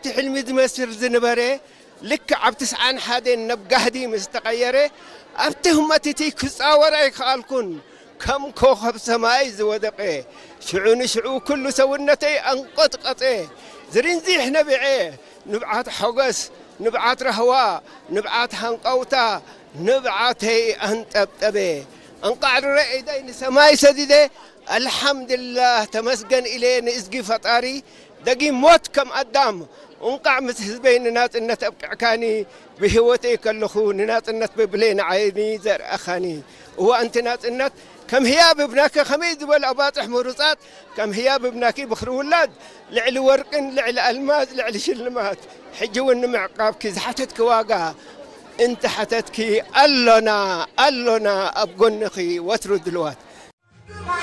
حلمي دمسر زنبره لك عبتس عن حدا نبجهدي مستغيره أبتهم أتيتي كساورة خالكون كم كوكب سماي زودقه شعو كل سونتي أنقطقطه زرين زي إحنا بعيه نبعات حقس نبعات رهوا نبعات هنقوتا نبعات هي أنتبتبه أنقعد رأيدين سماي سديده الحمد لله تمسجن إلينا إزقي فطاري دقي موت كم قدام ونقع متحزبين ناس إن تبقى كاني بهوتي كلخون ناس إن تبلين عيني زر أخاني هو أنت ناس إن كم هي ببناك خميد والأباطح مرصات كم هي ببناكي بخر ولاد لعل ورق لعل ألماس لعل شلمات حجوا النمع قابك زحتتك واقع انت حتتك ألنا أبقنخي وترد الوات